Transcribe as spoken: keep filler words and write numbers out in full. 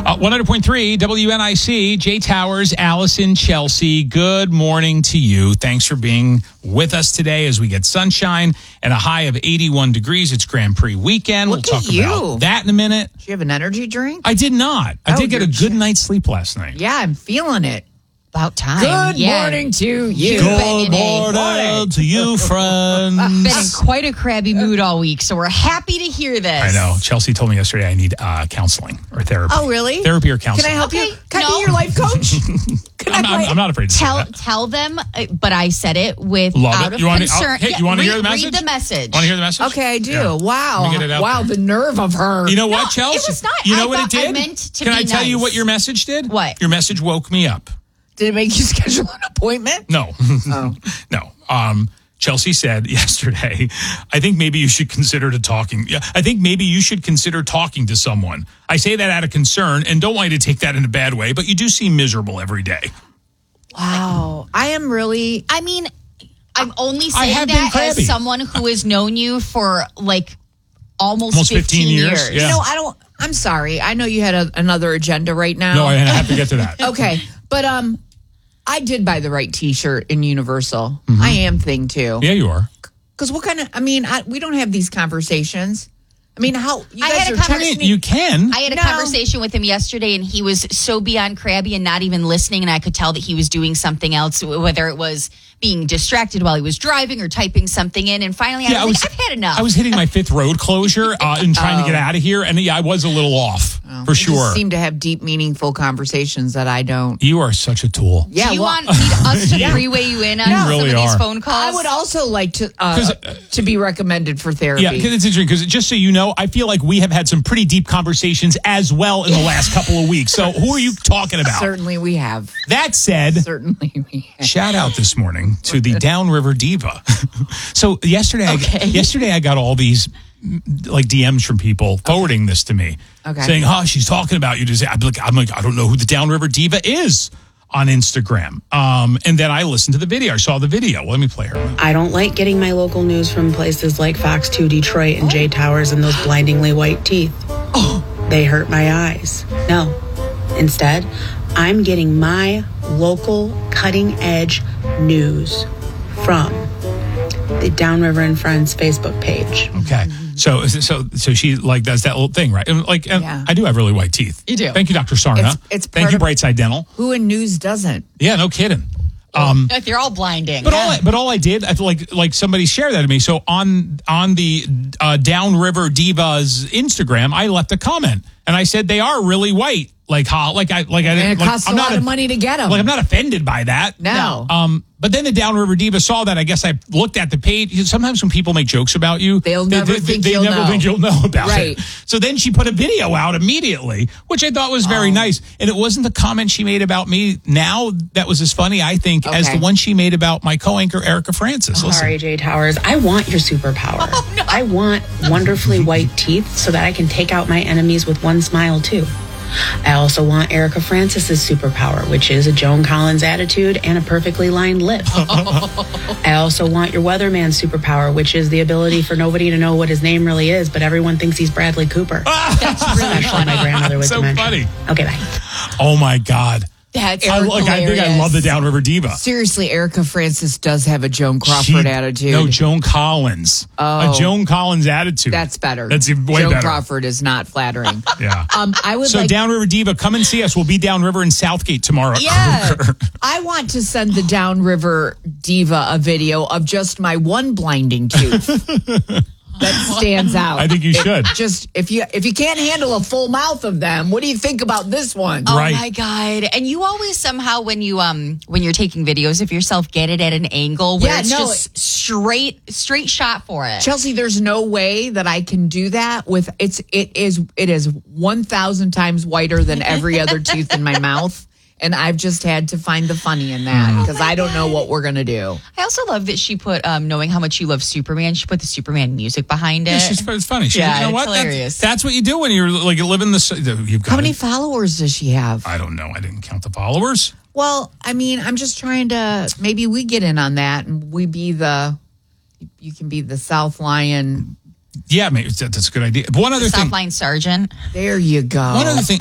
Uh, one hundred point three W N I C, Jay Towers, Allison, Chelsea. Good morning to you. Thanks for being with us today as we get sunshine and a high of eighty-one degrees. It's Grand Prix weekend. Look we'll talk at you. about that in a minute. Do you have an energy drink? I did not. I Oh, did get a you're good ch- night's sleep last night. Yeah, I'm feeling it. About time. Good Yeah. morning to you. Good Good morning to you, friends. Been in quite a crabby mood all week, so we're happy to hear this. I know. Chelsea told me yesterday I need uh, counseling or therapy. Oh, really? Therapy or counseling. Can I help Okay, you? Can I no. be your life coach? Can I'm, I I'm, play? I'm not afraid to say Tell that. tell them, uh, but I said it with Love out it. of You wanna- concern. oh, hey, you wanna read, hear the message? Read the message. Want to hear the message? Okay, I do. Yeah. Wow. Let me get it out wow, there. the nerve of her. You know what, No, Chelsea? it was not. You know I what it thought I did? meant to Can be I tell you nice. what your message did? What? Your message woke me up. Did it make you schedule an appointment? No. Oh. No. Um, Chelsea said yesterday, I think maybe you should consider to talking. Yeah, I think maybe you should consider talking to someone. I say that out of concern and don't want you to take that in a bad way, but you do seem miserable every day. Wow. I am really. I mean, I'm only I saying have been that crabby. as someone who has known you for like almost, Almost fifteen years, yeah. You know, I don't. I'm sorry. I know you had a, another agenda right now. No, I have to get to that. Okay, but um, I did buy the right T-shirt in Universal. Mm-hmm. I am thing too. Yeah, you are. Because what kind of? I mean, I, we don't have these conversations. I mean, how you I guys had a are conversation- texting me- You can. I had a No. conversation with him yesterday, and he was so beyond crabby and not even listening. And I could tell that he was doing something else, whether it was being distracted while he was driving or typing something in. And finally, I Yeah, was, I like, was- I've had enough. I was hitting my fifth road closure uh, and trying to get out of here. And yeah, I was a little off, for You just sure. seem to have deep, meaningful conversations that I don't. You are such a tool. Yeah, Do you well, want need us to Yeah. three-way you in on You some really of these are. phone calls? I would also like to uh, 'Cause, uh, to be recommended for therapy. Yeah, because it's interesting. Because just so you know, I feel like we have had some pretty deep conversations as well in the last couple of weeks. So who are you talking about? Certainly, we have. That said, Certainly, we have. shout out this morning to the Downriver Diva. So yesterday, Okay. I, yesterday I got all these mm, like D Ms from people forwarding this to me, Okay. saying, "Oh, she's talking about you." To say, I'm like, I'm like, I don't know who the Downriver Diva is on Instagram. Um, and then I listened to the video. I saw the video. Let me play her. I don't like getting my local news from places like Fox two Detroit and Jay Towers and those blindingly white teeth. They hurt my eyes. No. Instead, I'm getting my local cutting edge news from the Downriver and Friends Facebook page. Okay. So, so, so she like does that little thing, right? And like, and Yeah. I do have really white teeth. You do. Thank you, Doctor Sarna. It's- it's Thank part you, of- Brightside Dental. Who in news doesn't? Yeah, no kidding. Um, Like, they're all blinding. But all, I, but all I did, I feel like, like somebody shared that to me. So on on the uh, Downriver Divas Instagram, I left a comment and I said they are really white, like how, like I, like I And didn't. it like, costs I'm a not lot of money to get them. Like I'm not offended by that. No. Um, but then the Downriver Diva saw that. I guess I looked at the page. Sometimes when people make jokes about you, They'll they, never they, think they you'll never know. think you'll know about Right. it. So then she put a video out immediately, which I thought was very Oh. nice. And it wasn't the comment she made about me now that was as funny, I think, as Okay. the one she made about my co-anchor Erica Francis. Listen. Sorry, Jay Towers. I want your superpower. I want wonderfully white teeth so that I can take out my enemies with one smile, too. I also want Erica Francis's superpower, which is a Joan Collins attitude and a perfectly lined lip. I also want your weatherman superpower, which is the ability for nobody to know what his name really is, but everyone thinks he's Bradley Cooper. That's really Especially my funny. grandmother with So dementia. funny. Okay, bye. Oh my God. That's I, like, I think I hilarious. love the Downriver Diva. Seriously, Erica Francis does have a Joan Crawford She- attitude. No, Joan Collins. Oh. A Joan Collins attitude. That's better. That's even way Joan better. Crawford is not flattering. Yeah. Um, I would So like. Downriver Diva, come and see us. We'll be downriver in Southgate tomorrow. at Yeah. Kroger. I want to send the Downriver Diva a video of just my one blinding tooth that stands out. I think you It should. Just if you if you can't handle a full mouth of them, what do you think about this one? Oh Right. my God. And you always somehow when you um when you're taking videos of yourself get it at an angle where Yeah, it's no, just straight straight shot for it. Chelsea, there's no way that I can do that with it's it is it is one thousand times whiter than every other tooth in my mouth. And I've just had to find the funny in that because I don't know what we're gonna do. I also love that she put um knowing how much you love Superman, she put the Superman music behind it. Yeah, she's, it's funny. She, Yeah, you know it's what? That's, hilarious. that's what you do when you're like living the. You've got How many it. followers does she have? I don't know. I didn't count the followers. Well, I mean, I'm just trying to maybe we get in on that and we be the you can be the South Lion. Yeah, maybe that- that's a good idea. But one other thing. Southline Sergeant. There you go. One other thing.